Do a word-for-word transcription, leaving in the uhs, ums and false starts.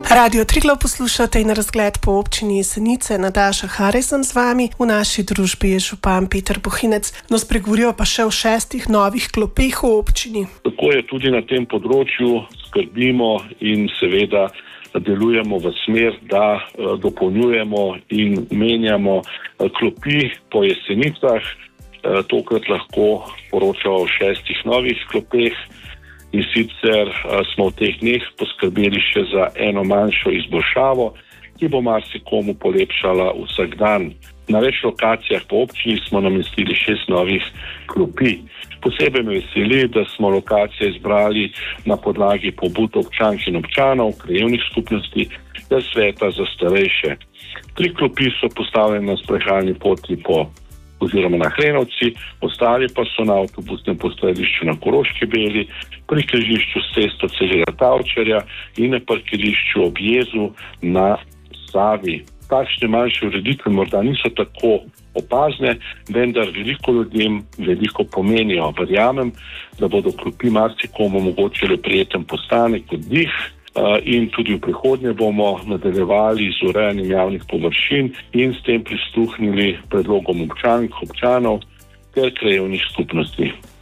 Radio Triglav poslušate in razgled po občini Jesenice. Nataša Harej sem z vami, v naši družbi je župan Peter Bohinec. No, spregovorijo pa še o šestih novih klopeh v občini. Tako je tudi na tem področju, skrbimo in seveda delujemo v smer, da uh, dopolnjujemo in menjamo uh, klopi po Jesenicah. Uh, tokrat lahko poročamo o šestih novih klopeh. In sicer uh, smo v teh dneh poskrbeli še za eno manjšo izboljšavo, ki bo marsikomu polepšala vsak dan. Na več lokacijah po občini smo namestili šest novih klopi. Posebej me veseli, da smo lokacije izbrali na podlagi pobud občank in občanov, krajevnih skupnosti ter sveta za starejše. Tri klopi so postavljene na sprehajalni poti po oziroma na Hrenovci, ostali pa so na avtobusnem postajališču na Koroški Beli, pri križišču s cesto Celega Tavčarja in na parkirišču ob jezu na Savi. Takšne manjše ureditve morda niso tako opazne, vendar veliko ljudem veliko pomenijo. Verjamem, da bodo klopi marsikomu omogočile prijeten postanek, oddih, in tudi v prihodnje bomo nadaljevali z urejanjem javnih površin in s tem prisluhnili predlogom občank, občanov ter krajevnih skupnosti.